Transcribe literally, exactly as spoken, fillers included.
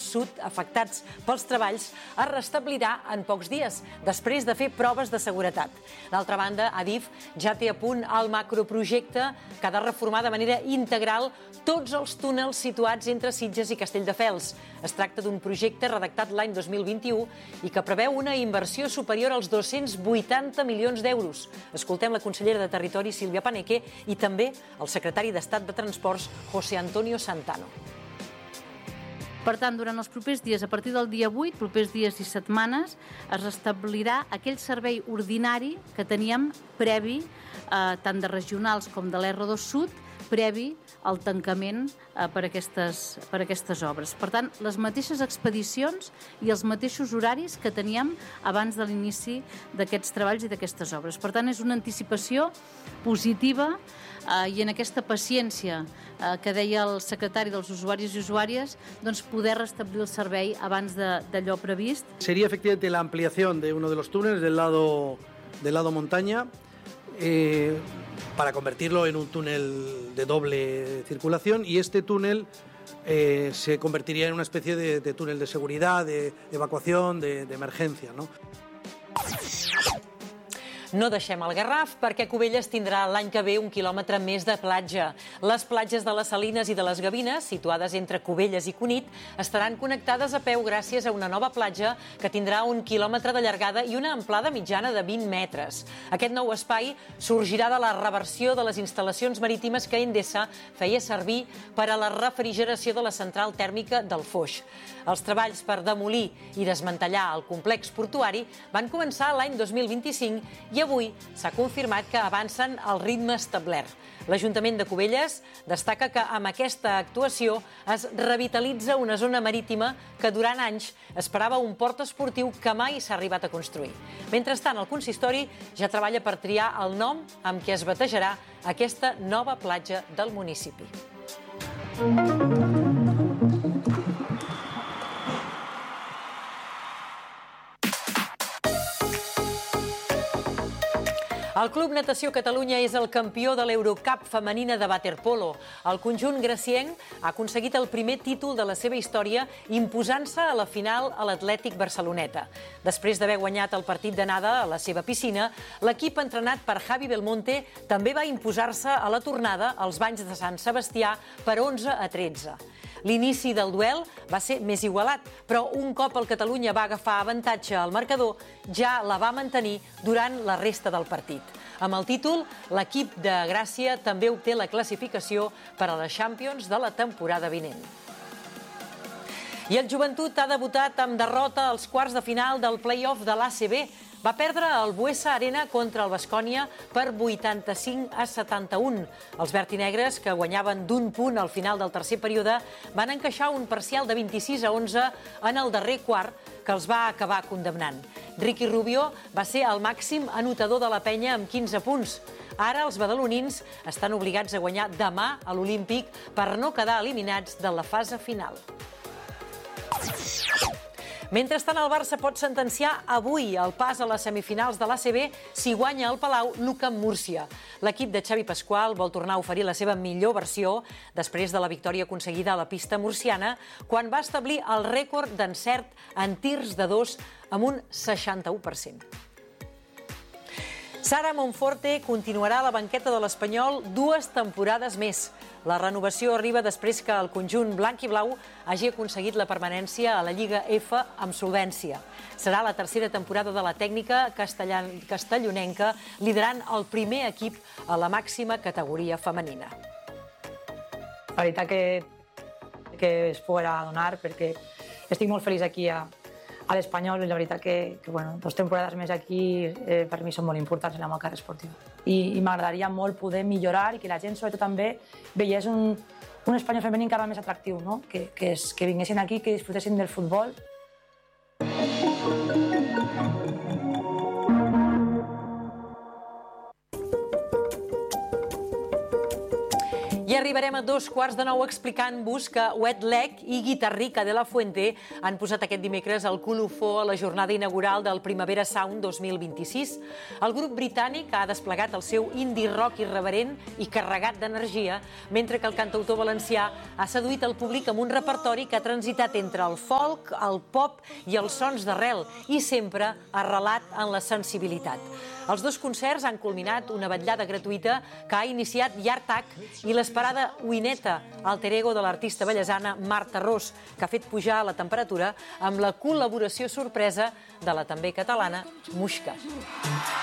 Sud afectats pels treballs es restablirà en pocs dies, després de fer proves de seguretat. D'altra banda, Adif ja té a punt el macroprojecte que ha de reformar de manera integral tots els túnels situats entre Sitges i Castelldefels. Es tracta d'un projecte redactat l'any dos mil vint-i-u i que preveu una inversió superior als dos-cents vuitanta milions d'euros. Escoltem la consellera de Territori, Sílvia Paneque, i també el secretari d'Estat de Transports, José Antonio Santano. Per tant, durant els propers dies, a partir del dia vuit, propers dies i setmanes, es restablirà aquell servei ordinari que teníem previ, eh, tant de regionals com de l'R dos Sud, previ al tancament eh, per, aquestes, per aquestes obres. Per tant, les mateixes expedicions i els mateixos horaris que teníem abans de l'inici d'aquests treballs i d'aquestes obres. Per tant, és una anticipació positiva eh, i en aquesta paciència eh, que deia el secretari dels usuaris i usuàries, doncs poder restablir el servei abans d'allò previst. Sería efectivamente la ampliación de uno de los túneles del lado, del lado montaña, eh, para convertirlo en un túnel de doble circulación, y este túnel eh, se convertiría en una especie de, de túnel de seguridad, de, de evacuación, de, de emergencia, ¿no? No deixem el Garraf perquè Cubelles tindrà l'any que ve un quilòmetre més de platja. Les platges de les Salines i de les Gavines, situades entre Cubelles i Cunit, estaran connectades a peu gràcies a una nova platja que tindrà un quilòmetre de llargada i una amplada mitjana de vint metres. Aquest nou espai sorgirà de la reversió de les instal·lacions marítimes que Endesa feia servir per a la refrigeració de la central tèrmica del Foix. Els treballs per demolir i desmantellar el complex portuari van començar l'any dos mil vint-i-cinc i avui s'ha confirmat que avancen al ritme establert. L'Ajuntament de Cubelles destaca que amb aquesta actuació es revitalitza una zona marítima que durant anys esperava un port esportiu que mai s'ha arribat a construir. Mentrestant, el consistori ja treballa per triar el nom amb què es batejarà aquesta nova platja del municipi. El Club Natació Catalunya és el campió de l'Eurocup femenina de waterpolo. El conjunt gracienc ha aconseguit el primer títol de la seva història imposant-se a la final a l'Atlètic Barceloneta. Després d'haver guanyat el partit d'anada a la seva piscina, l'equip entrenat per Javi Belmonte també va imposar-se a la tornada als banys de Sant Sebastià per onze a tretze. L'inici del duel va ser més igualat, però un cop el Catalunya va agafar avantatge al marcador, ja la va mantenir durant la resta del partit. Amb el títol, l'equip de Gràcia també obté la classificació per a la Champions de la temporada vinent. I el Joventut ha debutat amb derrota als quarts de final del play-off de l'A C B. Va perdre al Buesa Arena contra el Baskonia per vuitanta-cinc a setanta-un. Els vertinegres, que guanyaven d'un punt al final del tercer període, van encaixar un parcial de vint-i-sis a onze en el darrer quart, que els va acabar condemnant. Ricky Rubio va ser el màxim anotador de la penya amb quinze punts. Ara els badalonins estan obligats a guanyar demà a l'Olímpic per no quedar eliminats de la fase final. Mentrestant, el Barça pot sentenciar avui el pas a les semifinals de l'A C B si guanya al Palau l'U C A M Múrcia. L'equip de Xavi Pasqual vol tornar a oferir la seva millor versió després de la victòria aconseguida a la pista murciana, quan va establir el rècord d'encert en tirs de dos amb un seixanta-u per cent. Sara Monforte continuarà a la banqueta de l'Espanyol dues temporades més. La renovació arriba després que el conjunt blanc i blau hagi aconseguit la permanència a la Lliga F amb solvència. Serà la tercera temporada de la tècnica castellonenca, liderant el primer equip a la màxima categoria femenina. La veritat que, que es poguera donar, perquè estic molt feliç aquí a, a l'Espanyol, i la veritat que, que bueno, dos temporades més aquí eh, per mi són molt importants en la meva carrera esportiva. I, i m'agradaria molt poder millorar i que la gent, sobretot també, veiés un, un Espanyol femení encara més atractiu, no? que, que, es, que vinguessin aquí, que disfrutessin del futbol. I arribarem a dos quarts de nou explicant-vos que Wet Leg i Guitarrica de la Fuente han posat aquest dimecres el colofó a la jornada inaugural del Primavera Sound dos mil vint-i-sis. El grup britànic ha desplegat el seu indie rock irreverent i carregat d'energia, mentre que el cantautor valencià ha seduït el públic amb un repertori que ha transitat entre el folk, el pop i els sons d'arrel, i sempre arrelat en la sensibilitat. Els dos concerts han culminat una vetllada gratuïta que ha iniciat Yartak i l'esperada Uineta, alter ego de l'artista bellesana Marta Ros, que ha fet pujar la temperatura amb la col·laboració sorpresa de la també catalana Muixca.